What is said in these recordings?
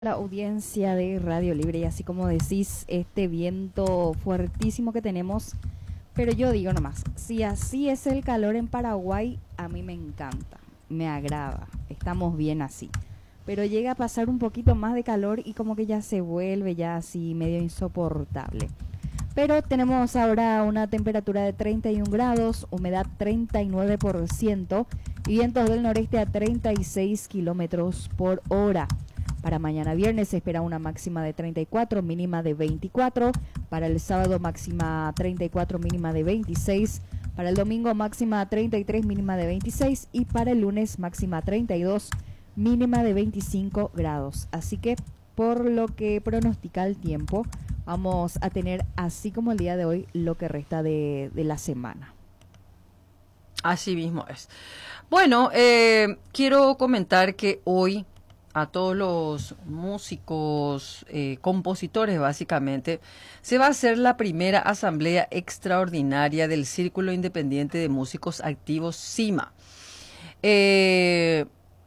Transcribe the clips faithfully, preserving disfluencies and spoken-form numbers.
La audiencia de Radio Libre y así como decís, este viento fuertísimo que tenemos, pero yo digo nomás, si así es el calor en Paraguay, a mí me encanta, me agrada, estamos bien así, pero llega a pasar un poquito más de calor y como que ya se vuelve ya así medio insoportable. Pero tenemos ahora una temperatura de treinta y un grados, humedad treinta y nueve por ciento y vientos del noreste a treinta y seis kilómetros por hora. Para mañana viernes se espera una máxima de treinta y cuatro, mínima de veinticuatro. Para el sábado máxima treinta y cuatro, mínima de veintiséis. Para el domingo máxima treinta y tres, mínima de veintiséis. Y para el lunes máxima treinta y dos, mínima de veinticinco grados. Así que por lo que pronostica el tiempo, vamos a tener así como el día de hoy lo que resta de, de la semana. Así mismo es. Bueno, eh, quiero comentar que hoy a todos los músicos, eh, compositores básicamente, se va a hacer la primera asamblea extraordinaria del Círculo Independiente de Músicos Activos CIMA. Eh,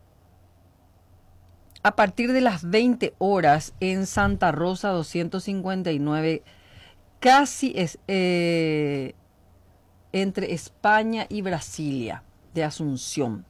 a partir de las veinte horas en Santa Rosa doscientos cincuenta y nueve, casi es eh, entre España y Brasilia, de Asunción.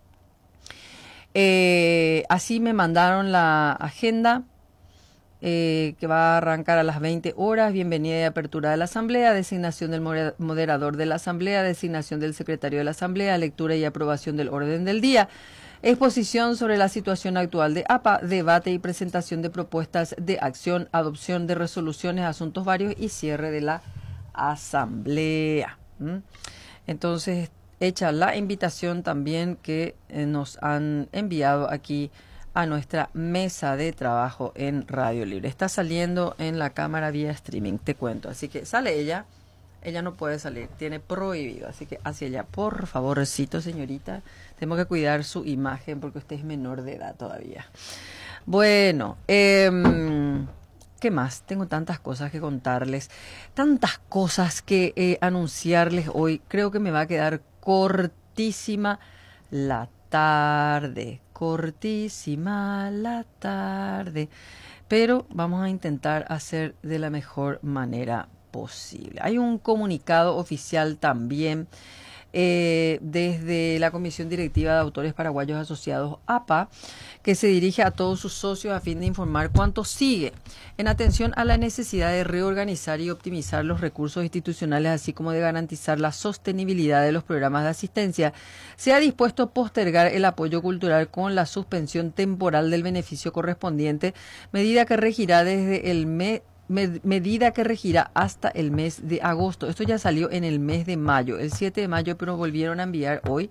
Eh, así me mandaron la agenda eh, que va a arrancar a las veinte horas, bienvenida y apertura de la asamblea, designación del moderador de la asamblea, designación del secretario de la asamblea, lectura y aprobación del orden del día, exposición sobre la situación actual de A P A, debate y presentación de propuestas de acción, adopción de resoluciones, asuntos varios y cierre de la asamblea. ¿Mm? Entonces, hecha la invitación también que eh, nos han enviado aquí a nuestra mesa de trabajo en Radio Libre. Está saliendo en la cámara vía streaming, te cuento. Así que sale ella, ella no puede salir, tiene prohibido. Así que hacia ella, por favorcito, señorita, tengo que cuidar su imagen porque usted es menor de edad todavía. Bueno, eh, ¿qué más? Tengo tantas cosas que contarles, tantas cosas que eh, anunciarles hoy. Creo que me va a quedar cortísima la tarde, cortísima la tarde, pero vamos a intentar hacer de la mejor manera posible. Hay un comunicado oficial también eh, desde la Comisión Directiva de Autores Paraguayos Asociados A P A, que se dirige a todos sus socios a fin de informar cuánto sigue en atención a la necesidad de reorganizar y optimizar los recursos institucionales, así como de garantizar la sostenibilidad de los programas de asistencia. Se ha dispuesto a postergar el apoyo cultural con la suspensión temporal del beneficio correspondiente, medida que regirá desde el mes Med- medida que regirá hasta el mes de agosto. Esto ya salió en el mes de mayo, el siete de mayo, pero volvieron a enviar hoy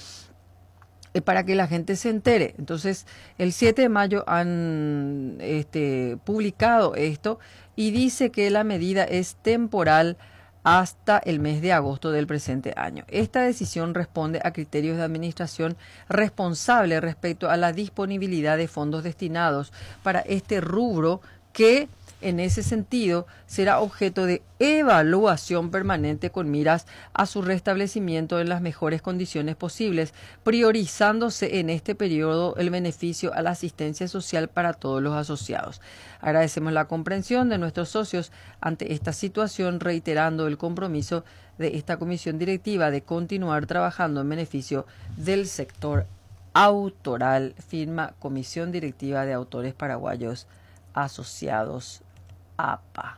eh, para que la gente se entere. Entonces, el siete de mayo han este, publicado esto y dice que la medida es temporal hasta el mes de agosto del presente año. Esta decisión responde a criterios de administración responsable respecto a la disponibilidad de fondos destinados para este rubro que, en ese sentido, será objeto de evaluación permanente con miras a su restablecimiento en las mejores condiciones posibles, priorizándose en este periodo el beneficio a la asistencia social para todos los asociados. Agradecemos la comprensión de nuestros socios ante esta situación, reiterando el compromiso de esta comisión directiva de continuar trabajando en beneficio del sector autoral, firma Comisión Directiva de Autores Paraguayos Asociados A P A.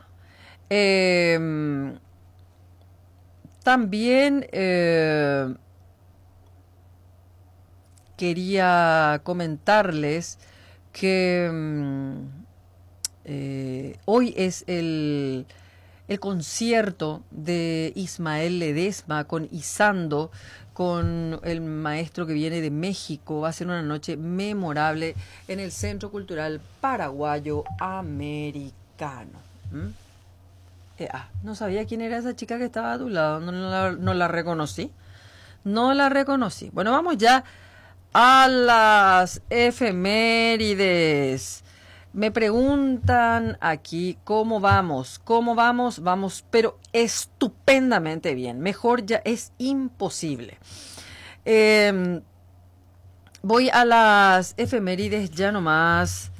Eh, también eh, quería comentarles que eh, hoy es el, el concierto de Ismael Ledesma con Izando, con el maestro que viene de México. Va a ser una noche memorable en el Centro Cultural Paraguayo Americano. ¿Mm? Eh, ah, no sabía quién era esa chica que estaba a tu lado, no la, no la reconocí, no la reconocí. Bueno, vamos ya a las efemérides. Me preguntan aquí cómo vamos, cómo vamos, vamos, pero estupendamente bien. Mejor ya es imposible. Eh, voy a las efemérides ya nomás.